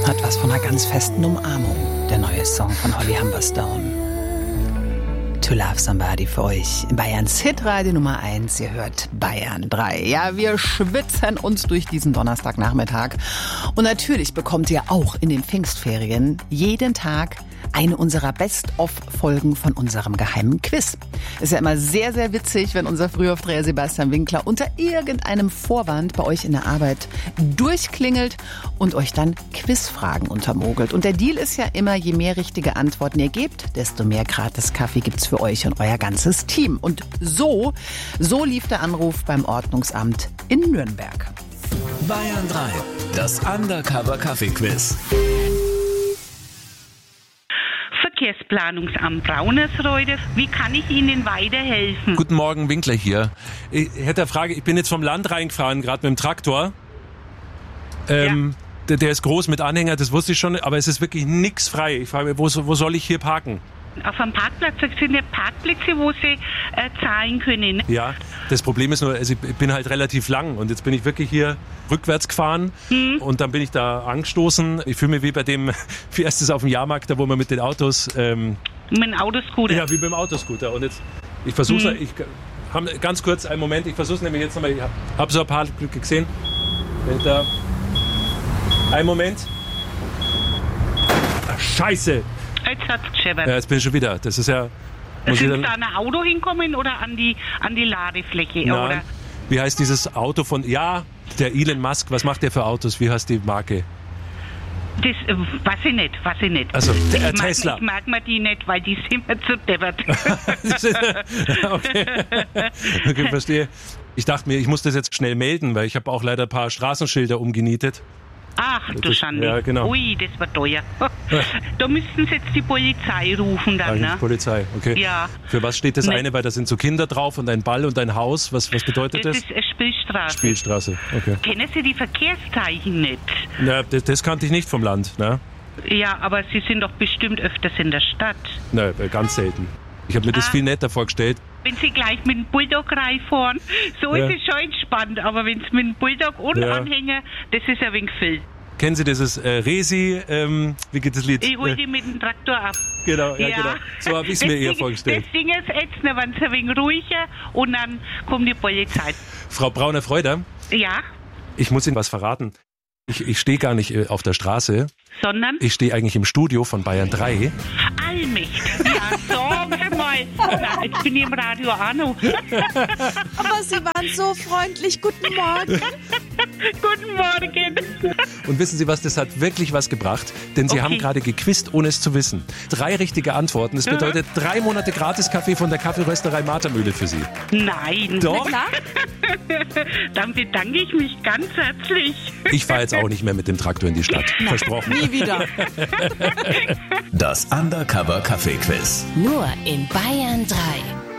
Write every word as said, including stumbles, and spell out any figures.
Hat was von einer ganz festen Umarmung, der neue Song von Holly Humberstone. To Love Somebody für euch in Bayerns Hitradio Nummer eins. Ihr hört Bayern drei. Ja, wir schwitzen uns durch diesen Donnerstagnachmittag. Und natürlich bekommt ihr auch in den Pfingstferien jeden Tag eine unserer Best-of-Folgen von unserem geheimen Quiz. Ist ja immer sehr, sehr witzig, wenn unser Frühaufdreher Sebastian Winkler unter irgendeinem Vorwand bei euch in der Arbeit durchklingelt und euch dann Quizfragen untermogelt. Und der Deal ist ja immer, je mehr richtige Antworten ihr gebt, desto mehr gratis Kaffee gibt's für euch und euer ganzes Team. Und so, so lief der Anruf beim Ordnungsamt in Nürnberg. Bayern drei, das Undercover-Kaffee-Quiz. Verkehrsplanungsamt Braunersreude. Wie kann ich Ihnen weiterhelfen? Guten Morgen, Winkler hier. Ich hätte eine Frage, ich bin jetzt vom Land reingefahren, gerade mit dem Traktor. Ähm, ja. der, der ist groß mit Anhänger, das wusste ich schon, aber es ist wirklich nichts frei. Ich frage mich, wo, wo soll ich hier parken? Auf einem Parkplatz, das sind ja Parkplätze, wo Sie äh, zahlen können. Ja, das Problem ist nur, also ich bin halt relativ lang und jetzt bin ich wirklich hier rückwärts gefahren hm. und dann bin ich da angestoßen. Ich fühle mich wie bei dem, wie erstes auf dem Jahrmarkt, da wo man mit den Autos... Ähm, mit dem Autoscooter? Ja, wie beim Autoscooter. Und jetzt, ich versuche hm. ich hab, ganz kurz einen Moment, ich versuche es nämlich jetzt nochmal, ich habe hab so ein paar Glücke gesehen. Wenn da, einen Moment. Ach, Scheiße! Jetzt hat's gescheppert. Ja, jetzt bin ich schon wieder. Das ist ja... Muss Sind Sie da an ein Auto hinkommen oder an die, an die Ladefläche? Nein. Oder? Wie heißt dieses Auto von... Ja, der Elon Musk. Was macht der für Autos? Wie heißt die Marke? Das äh, weiß ich nicht, weiß ich nicht. Also, der ich Tesla. Mag, ich mag mir die nicht, weil die sind mir zu deppert. okay. Okay, verstehe. Ich dachte mir, ich muss das jetzt schnell melden, weil ich habe auch leider ein paar Straßenschilder umgenietet. Ach, du das, Schande. Ja, genau. Ui, das war teuer. Da müssten Sie jetzt die Polizei rufen dann, ne? Polizei, okay. Ja. Für was steht das Ne. eine? Weil da sind so Kinder drauf und ein Ball und ein Haus. Was, was bedeutet das? Das ist eine Spielstraße. Spielstraße, okay. Kennen Sie die Verkehrszeichen nicht? Na, das, das kannte ich nicht vom Land, ne? Ja, aber Sie sind doch bestimmt öfters in der Stadt. Na, ganz selten. Ich habe mir das Ah. viel netter vorgestellt. Wenn Sie gleich mit dem Bulldog reinfahren, so Ja. ist es schon entspannt. Aber wenn Sie mit dem Bulldog und Ja. Anhänger, das ist ein wenig viel. Kennen Sie dieses äh, Resi, ähm, wie geht das Lied? Ich hol Äh, die mit dem Traktor ab. Genau, ja, Ja. genau. So habe ich es mir Das eher Ding- vorgestellt. Das Ding ist jetzt, ne, wenn es ein wenig ruhiger und dann kommt die Polizei. Frau Brauner-Freuder, Ja, ich muss Ihnen was verraten. Ich, ich stehe gar nicht äh, auf der Straße. sondern? Ich stehe eigentlich im Studio von Bayern drei. Allmächt. Ja, sagen Sie mal. Na, jetzt bin ich im Radio auch noch. Aber Sie waren so freundlich. Guten Morgen. Guten Morgen. Und wissen Sie was, das hat wirklich was gebracht, denn Sie Okay. haben gerade gequizt, ohne es zu wissen. Drei richtige Antworten. Das bedeutet drei Monate Gratis-Kaffee von der Kaffeerösterei Martermühle für Sie. Nein. Doch. Klar. Dann bedanke ich mich ganz herzlich. Ich fahre jetzt auch nicht mehr mit dem Traktor in die Stadt. Versprochen. Nie wieder. Das Undercover-Kaffee-Quiz. Nur in Bayern drei.